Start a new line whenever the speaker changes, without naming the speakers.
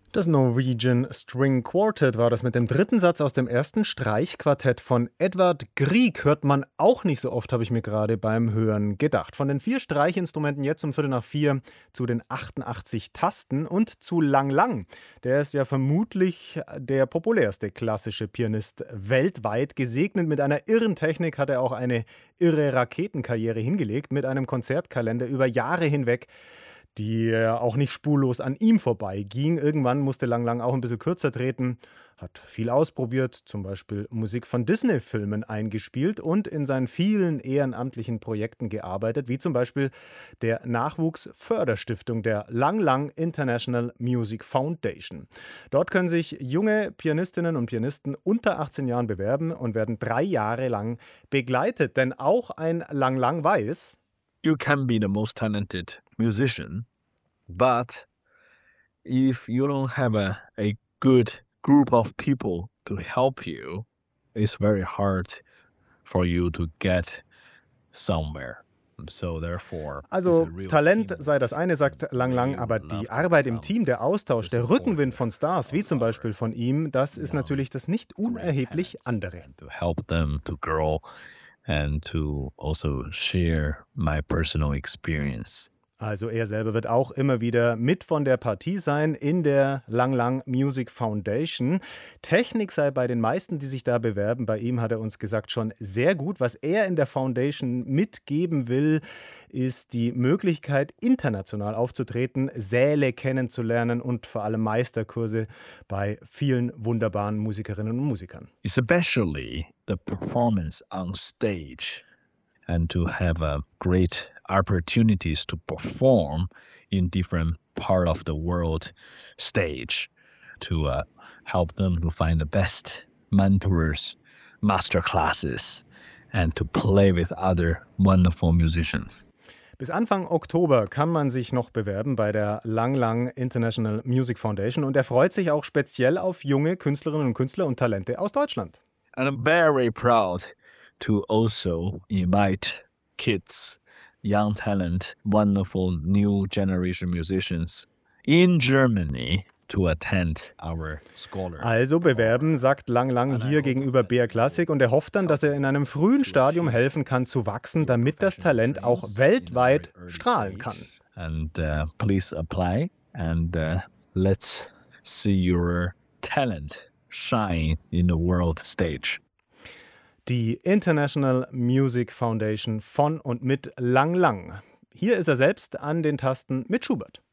Das Norwegian String Quartet war das mit dem dritten Satz aus dem ersten Streichquartett von Edvard Grieg. Hört man auch nicht so oft, habe ich mir gerade beim Hören gedacht. Von den 4 Streichinstrumenten jetzt um 3:15 zu den 88 Tasten und zu Lang Lang. Der ist ja vermutlich der populärste klassische Pianist weltweit. Gesegnet mit einer irren Technik hat er auch eine irre Raketenkarriere hingelegt mit einem Konzertkalender über Jahre hinweg, die auch nicht spurlos an ihm vorbeiging. Irgendwann musste Lang Lang auch ein bisschen kürzer treten, hat viel ausprobiert, zum Beispiel Musik von Disney-Filmen eingespielt und in seinen vielen ehrenamtlichen Projekten gearbeitet, wie zum Beispiel der Nachwuchsförderstiftung der Lang Lang International Music Foundation. Dort können sich junge Pianistinnen und Pianisten unter 18 Jahren bewerben und werden 3 Jahre lang begleitet. Denn auch ein Lang Lang weiß:
You can be the most talented musician, but if you don't have a good group of people to help you, it's very hard for you to get somewhere. So therefore,
Also
it's a real
Talent
team.
sei das eine, sagt Lang Lang, aber die Arbeit im Team, der Austausch, der Rückenwind von Stars, wie zum Beispiel von ihm, das ist natürlich das nicht unerheblich andere.
To help them to grow and to also share my personal experience.
Also er selber wird auch immer wieder mit von der Partie sein in der Lang Lang Music Foundation. Technik sei bei den meisten, die sich da bewerben, bei ihm hat er uns gesagt, schon sehr gut. Was er in der Foundation mitgeben will, ist die Möglichkeit, international aufzutreten, Säle kennenzulernen und vor allem Meisterkurse bei vielen wunderbaren Musikerinnen und Musikern.
Especially the performance on stage and to have great opportunities to perform in different part of the world stage to help them to find the best mentors, master classes, and to play with other wonderful musicians.
Bis Anfang Oktober kann man sich noch bewerben bei der Lang Lang International Music Foundation und er freut sich auch speziell auf junge Künstlerinnen und Künstler und Talente aus Deutschland.
And I'm very proud to also invite kids, young talent, wonderful new generation musicians in Germany to attend our scholar.
Also bewerben, sagt Lang Lang hier gegenüber BR Classic und er hofft dann, dass er in einem frühen Stadium helfen kann zu wachsen, damit das Talent auch weltweit strahlen kann.
And please apply and let's see your talent shine in the world stage.
Die International Music Foundation von und mit Lang Lang. Hier ist er selbst an den Tasten mit Schubert.